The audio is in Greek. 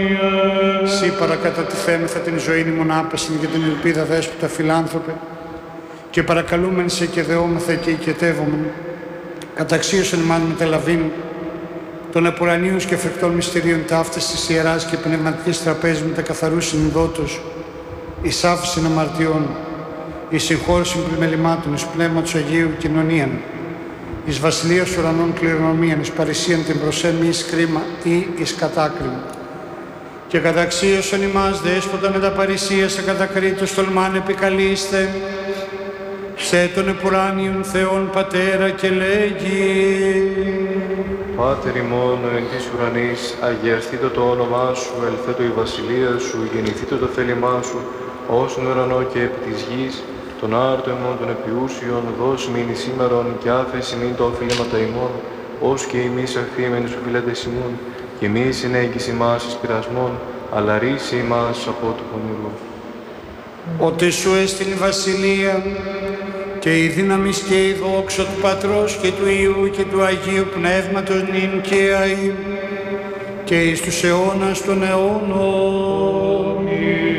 Συ παρακατατιθέμεθα την ζωή ημών άπασιν και την ελπίδα δέσποτα φιλάνθρωπε και παρακαλούμεν σε και δεόμεθα και οικετεύομεν καταξίωσεν ημάς μεταλαβήν των επουρανίους και φρικτών μυστηρίων ταύτης της ιεράς και πνευματικής τραπέζης με τα καθαρού συνδότους εις άφησιν αμαρτιών, εις συγχώρησιν πλημελημάτων, εις πνεύματος Αγίου κοινωνίαν, εις βασιλείας ουρανών κληρονομίαν, εις παρησίαν την προσέν μη εις κρίμα ή εις κατάκριμα. Και καταξίωσον ημάς δέσποτα με τα παρησία σε κατακρίτως τολμάν επικαλείστε, σε τον επουράνιον Θεόν Πατέρα και λέγει. Πάτερ ημών εν της ουρανής, αγιαστήτω το όνομά σου, ελθέτω η βασιλεία σου, γεννηθήτω το θέλημά σου, ως τον ουρανό και επί της γης, τον άρτο ημών των επιούσιων, δώσ' μην εις σήμερον και άφεση μην τα οφείληματα ημών, ως και εμείς αφήμεν τους οφείλατες ημών, και μη συνέγγιση ημάς εις πειρασμών, αλλά ρίση ημάς από του πονηρού. Ότι σου έστειν η βασιλεία και η δύναμις και η δόξα του Πατρός και του Υιού και του Αγίου Πνεύματος νυν και αΐ και εις τους αιώνας των αιώνων.